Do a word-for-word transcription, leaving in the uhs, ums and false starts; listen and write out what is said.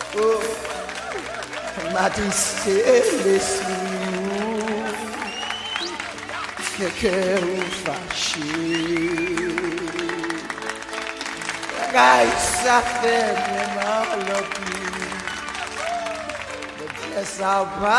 Oh, Madistelesmu, Fekeu Fashi. Guys, I feel all of you. Yes, I'll